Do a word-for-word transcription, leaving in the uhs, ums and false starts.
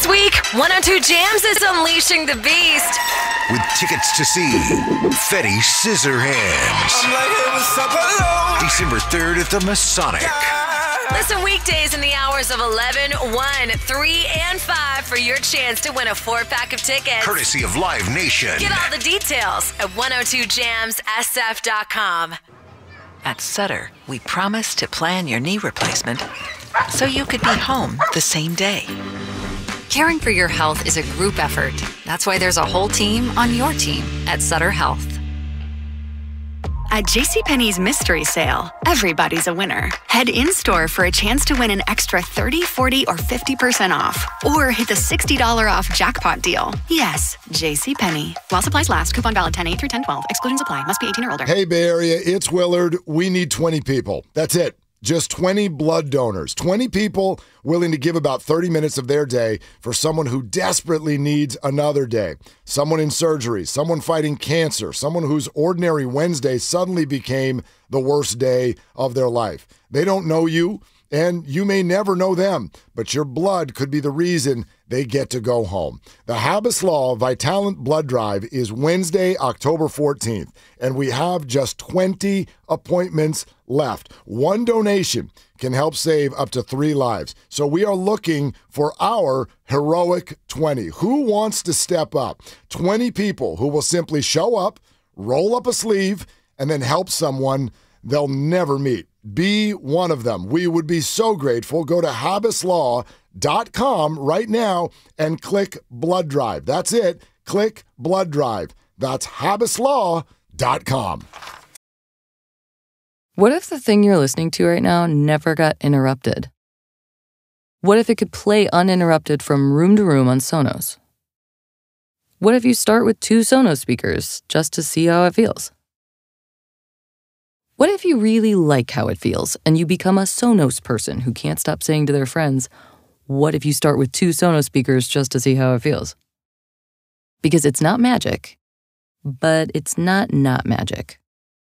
week, one oh two Jams is unleashing the beast. With tickets to see Fetty Scissorhands. I'm like, hey, what's up, hello? December third at the Masonic. Listen weekdays in the hours of eleven, one, three, and five for your chance to win a four-pack of tickets. Courtesy of Live Nation. Get all the details at one oh two jams s f dot com. At Sutter, we promise to plan your knee replacement so you could be home the same day. Caring for your health is a group effort. That's why there's a whole team on your team at Sutter Health. At JCPenney's Mystery Sale, everybody's a winner. Head in-store for a chance to win an extra thirty, forty, or fifty percent off. Or hit the sixty dollars off jackpot deal. Yes, JCPenney. While supplies last, coupon valid ten eight through ten twelve. Exclusions apply. Must be eighteen or older. Hey, Bay Area, it's Willard. We need twenty people. That's it. Just twenty blood donors. twenty people willing to give about thirty minutes of their day for someone who desperately needs another day. Someone in surgery, someone fighting cancer, someone whose ordinary Wednesday suddenly became the worst day of their life. They don't know you, and you may never know them, but your blood could be the reason they get to go home. The Habas Law Vitalant Blood Drive is Wednesday, October fourteenth, and we have just twenty appointments left. One donation can help save up to three lives. So we are looking for our heroic twenty. Who wants to step up? twenty people who will simply show up, roll up a sleeve, and then help someone they'll never meet. Be one of them. We would be so grateful. Go to habas law dot com right now and click Blood Drive. That's it. Click Blood Drive. That's habas law dot com. What if the thing you're listening to right now never got interrupted? What if it could play uninterrupted from room to room on Sonos? What if you start with two Sonos speakers just to see how it feels? What if you really like how it feels and you become a Sonos person who can't stop saying to their friends, what if you start with two Sonos speakers just to see how it feels? Because it's not magic, but it's not not magic.